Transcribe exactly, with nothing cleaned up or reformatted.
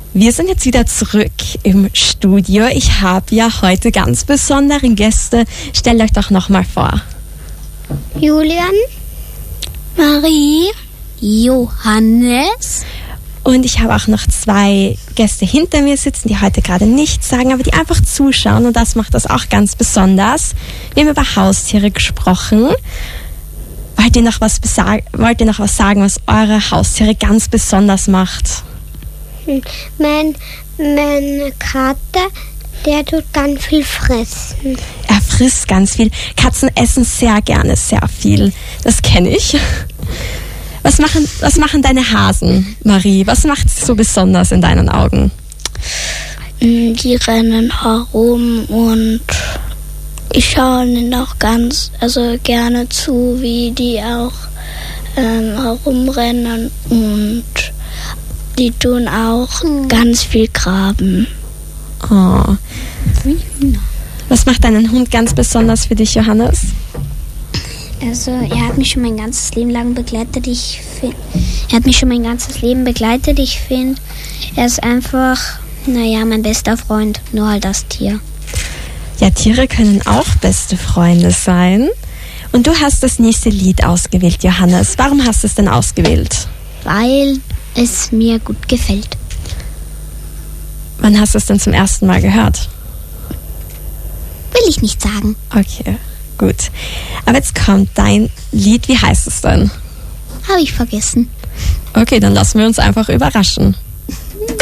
Wir sind jetzt wieder zurück im Studio. Ich habe ja heute ganz besondere Gäste. Stellt euch doch nochmal vor. Julian, Marie, Johannes. Und ich habe auch noch zwei Gäste hinter mir sitzen, die heute gerade nichts sagen, aber die einfach zuschauen. Und das macht das auch ganz besonders. Wir haben über Haustiere gesprochen. Wollt ihr noch was, besag- wollt ihr noch was sagen, was eure Haustiere ganz besonders macht? mein, mein Kater, der tut ganz viel fressen. Er frisst ganz viel. Katzen essen sehr gerne sehr viel. Das kenne ich. Was machen, was machen deine Hasen, Marie? Was macht sie so besonders in deinen Augen? Die rennen herum und ich schaue ihnen auch ganz, also gerne zu, wie die auch ähm, herumrennen, und die tun auch ganz viel graben. Oh. Was macht deinen Hund ganz besonders für dich, Johannes? Also er hat mich schon mein ganzes Leben lang begleitet. Ich find, er hat mich schon mein ganzes Leben begleitet. Ich finde, er ist einfach, naja, mein bester Freund, nur halt das Tier. Ja, Tiere können auch beste Freunde sein. Und du hast das nächste Lied ausgewählt, Johannes. Warum hast du es denn ausgewählt? Weil es mir gut gefällt. Wann hast du es denn zum ersten Mal gehört? Will ich nicht sagen. Okay, gut. Aber jetzt kommt dein Lied. Wie heißt es denn? Habe ich vergessen. Okay, dann lassen wir uns einfach überraschen.